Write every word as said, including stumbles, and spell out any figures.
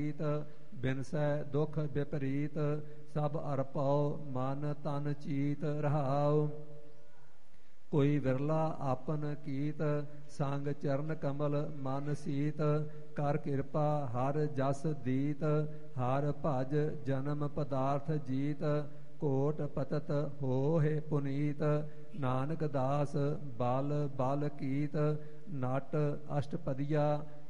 ਬਿਨਸੈ ਦੁਖ ਵਿਪਰੀਤ ਸਭ ਅਰਪਉ ਮਨ ਤਨ ਚੀਤ ਰਹਾਉ। ਕੋਈ ਵਿਰਲਾ ਆਪਨ ਕੀਤ ਸੰਗ ਚਰਨ ਕਮਲ ਮਨ ਸੀਤ ਕਰ ਕਿਰਪਾ ਹਰ ਜਸ ਦੀਤ ਹਰ ਭਜ ਜਨਮ ਪਦਾਰਥ ਜੀਤ ਕੋਟ ਪਤਤ ਹੋਹਿ ਪੁਨੀਤ ਨਾਨਕ ਦਾਸ ਬਲ ਬਲ ਕੀਤ ਨਟ ਅਸ਼ਟਪਦੀਆ